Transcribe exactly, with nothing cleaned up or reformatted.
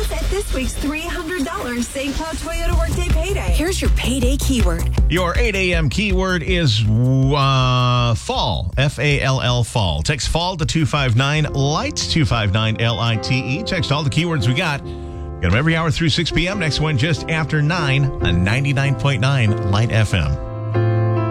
chance at this week's three hundred dollars Saint Cloud Toyota Workday Payday. Here's your payday keyword. Your eight a.m. keyword is uh, fall, F A L L, fall. Text fall to two five nine, LIGHT, two five nine, L I T E. Text all the keywords we got. Get them every hour through six p.m. Next one just after nine on ninety-nine point nine Light F M.